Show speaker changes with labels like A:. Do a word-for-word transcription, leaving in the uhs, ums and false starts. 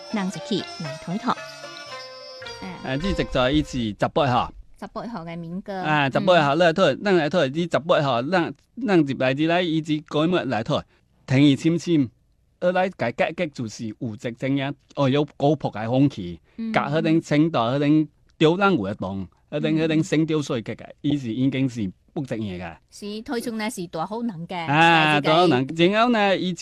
A: 能就去嚟睇睇。
B: 誒，呢直就係呢次十八號。
A: 十八號嘅民歌。
B: 啊，十八號咧，都係，咱嚟睇呢十八號，咱咱接嚟啲咧，以至改乜嚟睇，天意深深，而嚟解解決就是有職正樣，哦有高撲嘅風氣，隔嗰啲青島嗰啲雕欄活動，嗰啲嗰啲星雕水劇嘅，呢時已經是不正嘢嘅。
A: 是推出呢是大好能嘅。
B: 啊，大好能，然後呢以